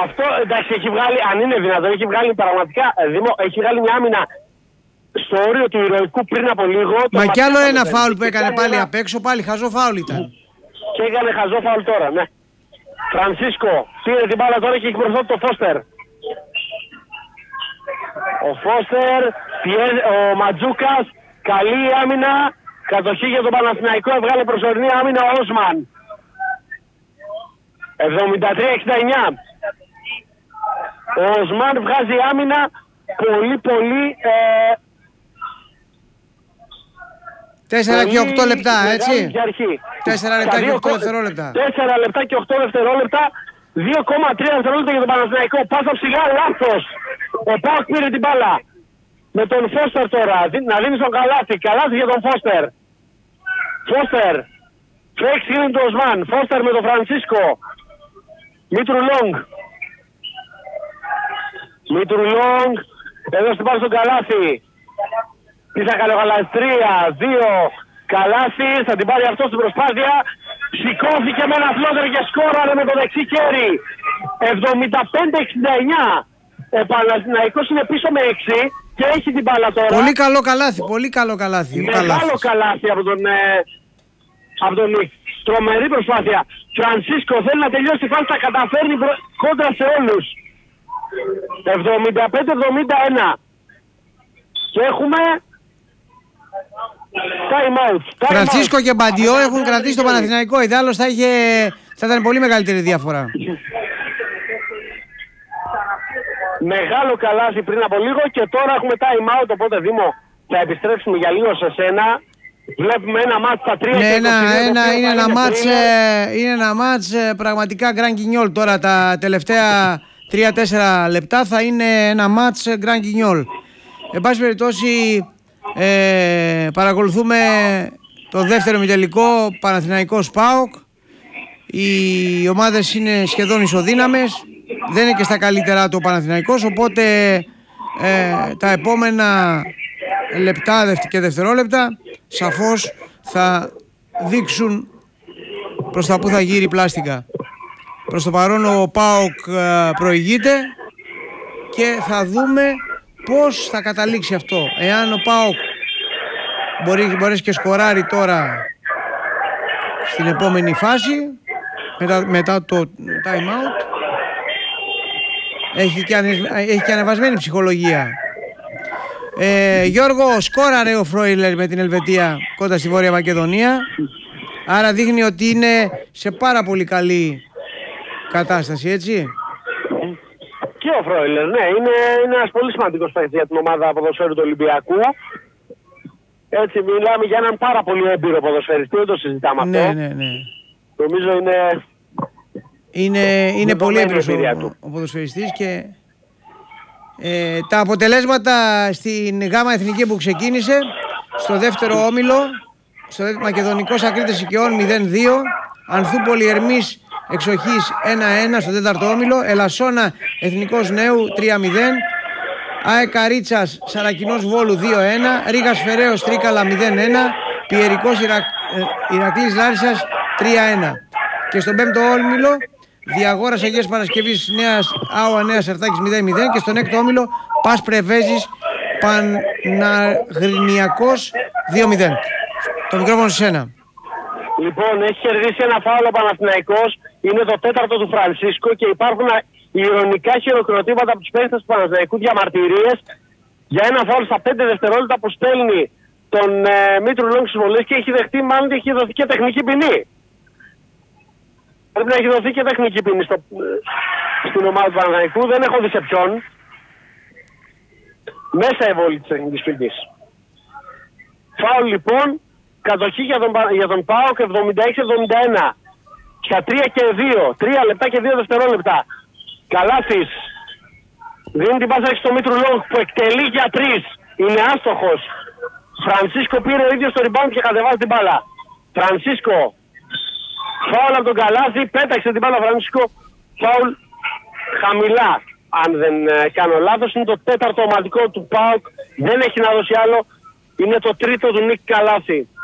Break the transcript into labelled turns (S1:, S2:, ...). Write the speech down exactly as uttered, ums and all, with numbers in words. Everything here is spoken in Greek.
S1: αυτό εντάξει έχει βγάλει, αν είναι δυνατόν, έχει βγάλει πραγματικά, Δήμο, έχει βγάλει μια άμυνα στο όριο του ηρωικού πριν από λίγο.
S2: Μα κι άλλο ένα φάουλ που έκανε πάλι ένα... απ' έξω, πάλι χαζό φάουλ ήταν.
S1: Και έκανε χαζό φάουλ τώρα, ναι. Φρανσίσκο πήρε την μπάλα τώρα και έχει μπροστά το Φώστερ. Ο Φώστερ, ο Ματζούκας, καλή άμυνα, κατοχή για τον Παναθηναϊκό, έβγαλε προσωρινή άμυνα ο Όσμαν. εβδομήντα τρία εξήντα εννιά. Ο Οσμάν βγάζει άμυνα πολύ πολύ... Ε,
S2: τέσσερα και οκτώ λεπτά, έτσι. τέσσερα λεπτά και οκτώ δευτερόλεπτα.
S1: τέσσερα λεπτά και οκτώ δευτερόλεπτα. δύο κόμμα τρία δευτερόλεπτα για τον Παναθηναϊκό. Πάσα ψηλά, λάθος. Ο Πάοκ πήρε την μπάλα. Με τον Φώστερ τώρα. Να δίνει στον Καλάθι. Καλάθι για τον Φώστερ. Φώστερ. Φρέξ είναι του Οσμάν. Φώστερ με τον Φρανσίσκο. Μήτρου Λόγκ. Μήτρου Λόγκ. Εδώ στην πάρει στον Καλάθι. Τι θα κάνει ο Καλάθι. τρία, δύο. Καλάθι. Θα την πάρει αυτό στην προσπάθεια. Σηκώθηκε με ένα φλότερ και σκόραρε με το δεξί χέρι. εβδομήντα πέντε εξήντα εννιά. Ο Παναθηναϊκός είναι πίσω με έξι και έχει την μπάλα τώρα.
S2: Πολύ καλό Καλάθι. Πολύ καλό Καλάθι.
S1: Μεγάλο Καλάθι από τον... Ε, από τον τρομερή προσπάθεια. Φρανσίσκο θέλει να τελειώσει τη φάση, τα καταφέρνει προ... κόντρα σε όλους. εβδομήντα πέντε εβδομήντα ένα. Και έχουμε time out. Time
S2: Φρανσίσκο
S1: out.
S2: και Μπαντιό έχουν κρατήσει το Παναθηναϊκό. Ιδάλλως θα, είχε... θα ήταν πολύ μεγαλύτερη διαφορά.
S1: Μεγάλο Καλάθι πριν από λίγο και τώρα έχουμε time out. Οπότε Δήμο θα επιστρέψουμε για λίγο σε σένα. Βλέπουμε ένα μάτς στα τρία.
S2: Ναι, ένα, ένα, είναι, ένα μάτς, ε, είναι ένα μάτς ε, πραγματικά Γκραν Κινιόλ. Τώρα τα τελευταία τρία τέσσερα λεπτά θα είναι ένα μάτς Γκραν Κινιόλ. Εν πάση περιπτώσει ε, παρακολουθούμε το δεύτερο ημιτελικό Παναθηναϊκός ΠΑΟΚ. Οι ομάδες είναι σχεδόν ισοδύναμες. Δεν είναι και στα καλύτερά του ο Παναθηναϊκός, οπότε ε, τα επόμενα λεπτά και δευτερόλεπτα σαφώς θα δείξουν προς τα που θα γύρει η πλάστικα. Προς το παρόν ο ΠΑΟΚ προηγείται και θα δούμε πώς θα καταλήξει αυτό. Εάν ο ΠΑΟΚ μπορεί, μπορέσει και σκοράρει τώρα στην επόμενη φάση μετά, μετά το time out, έχει και, ανε, έχει και ανεβασμένη ψυχολογία. Ε, Γιώργο, σκόραρε ο Φρόιλερ με την Ελβετία κοντά στη Βόρεια Μακεδονία. Άρα δείχνει ότι είναι σε πάρα πολύ καλή κατάσταση, έτσι.
S1: Και ο Φρόιλερ, ναι, είναι, είναι ένας πολύ σημαντικός παίκτης για την ομάδα ποδοσφαίρου του Ολυμπιακού. Έτσι, μιλάμε για έναν πάρα πολύ έμπειρο ποδοσφαιριστή, δεν το συζητάμε
S2: ναι,
S1: αυτό.
S2: Ναι, ναι.
S1: Νομίζω είναι...
S2: Είναι, είναι πολύ έμπειρος ο, ο ποδοσφαιριστής και... Ε, τα αποτελέσματα στην Γάμα Εθνική που ξεκίνησε στο δεύτερο όμιλο, στο Μακεδονικός Ακρίτες Οικειών μηδέν δύο, Ανθούπολη Ερμής Εξοχής ένα ένα στο τέταρτο όμιλο, Ελασσόνα Εθνικός Νέου τρία μηδέν, ΑΕ Καρίτσας Σαρακινός Βόλου δύο ένα, Ρήγας Φεραίος Τρίκαλα μηδέν ένα, Πιερικός Ιρακ, ε, Ηρακλής Λάρισσας τρία ένα. Και στον πέμπτο όμιλο Διαγόρας Αγίας Παρασκευής Νέας ΑΟΑ Νέας Αρτάκης μηδέν μηδέν και στον έκτο όμιλο Πας Πρεβέζης Παναγρινιακός δύο μηδέν. Το μικρόφωνο σε σένα.
S1: Λοιπόν, έχει κερδίσει ένα φάουλο ο Παναθηναϊκός, είναι το τέταρτο του Φρανσίσκο και υπάρχουν ηρωνικά χειροκροτήματα από τους παίκτες του Παναθηναϊκού, διαμαρτυρίες για ένα φάουλ στα πέντε δευτερόλεπτα που στέλνει τον ε, Μήτρου Λόγκ στις βολές και έχει δεχτεί μάλλον ότι έχει δοθεί και τεχνική ποινή. Πρέπει να έχει δοθεί και τεχνική ποινή στο, στην ομάδα του Παναθηναϊκού. Δεν έχω δει σε ποιον. Μέσα η βόλη της τεχνικής ποινής. Φάουλ λοιπόν. Κατοχή για τον, για τον ΠΑΟΚ εβδομήντα έξι εβδομήντα ένα. Στα τρία και δύο. τρία λεπτά και δύο δευτερόλεπτα. Καλάθης. Δίνει την πάσα στο Μήτρου Λόγκ που εκτελεί για τρεις. Είναι άστοχος. Φρανσίσκο πήρε ο ίδιος το rebound και κατεβάζει την μπάλα. Φρανσίσκο. Φάουλ από τον Καλάθι, πέταξε την μπάλα Φρανσίσκο. Φάουλ χαμηλά. Αν δεν ε, κάνω λάθος, είναι το τέταρτο ομαδικό του ΠΑΟΚ. Δεν έχει να δώσει άλλο. Είναι το τρίτο του Νίκ Καλάθι.